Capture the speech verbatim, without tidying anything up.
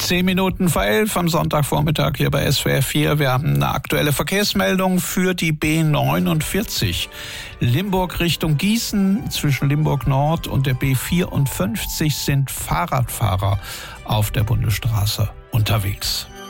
Zehn Minuten vor elf am Sonntagvormittag hier bei S W R vier. Wir haben eine aktuelle Verkehrsmeldung für die B neunundvierzig. Limburg Richtung Gießen, zwischen Limburg Nord und der B vierundfünfzig sind Fahrradfahrer auf der Bundesstraße unterwegs.